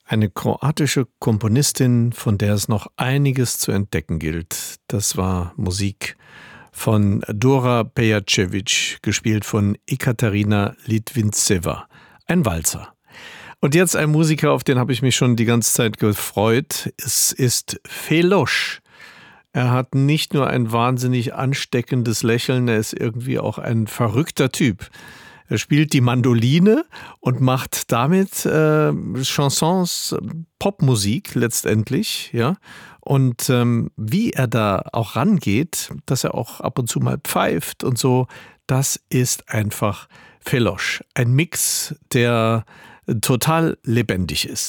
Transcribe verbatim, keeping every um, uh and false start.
Eine kroatische Komponistin, von der es noch einiges zu entdecken gilt. Das war Musik von Dora Pejacevic, gespielt von Ekaterina Litvintseva. Ein Walzer. Und jetzt ein Musiker, auf den habe ich mich schon die ganze Zeit gefreut. Es ist Felosh. Er hat nicht nur ein wahnsinnig ansteckendes Lächeln, er ist irgendwie auch ein verrückter Typ. Er spielt die Mandoline und macht damit äh, Chansons, Popmusik letztendlich, ja. Und ähm, wie er da auch rangeht, dass er auch ab und zu mal pfeift und so, das ist einfach Felosh. Ein Mix, der total lebendig ist.